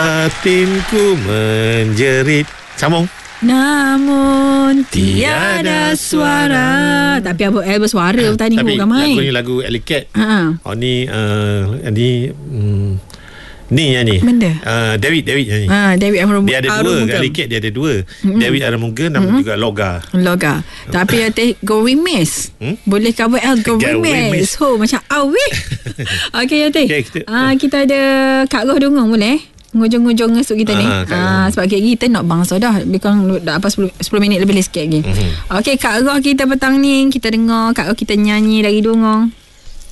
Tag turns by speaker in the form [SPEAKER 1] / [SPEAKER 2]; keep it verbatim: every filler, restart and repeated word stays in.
[SPEAKER 1] batinku menjerit. Sambung.
[SPEAKER 2] Namun tiada suara. Tapi Abu El bersuara tadi.
[SPEAKER 1] Tapi
[SPEAKER 2] ramai.
[SPEAKER 1] lagu ni lagu Alley Cat.
[SPEAKER 2] Ha.
[SPEAKER 1] Oh ni uh, ni um, ni yang ni.
[SPEAKER 2] Benda.
[SPEAKER 1] Uh, David David yang ni.
[SPEAKER 2] Ha, David Amrum.
[SPEAKER 1] Dia ada dua. Alley Cat dia ada dua. Mm-hmm. David Aramuga nama mm-hmm. juga Loga.
[SPEAKER 2] Loga. Tapi ya teh go remix. Hmm? Boleh cover El go remix. Ho macam awih. Okey ya teh. Okay, kita, ah kita ada Kak Roh Dongong boleh? Ngujung-ngujung ngesuk kita ni. Ah sebab kita nak bangsa dah. Lebih kurang dah apa sepuluh minit lebih sikit lagi. Mm-hmm. Okey Kak Roh kita petang ni kita dengar Kak Roh kita nyanyi lagi dongong.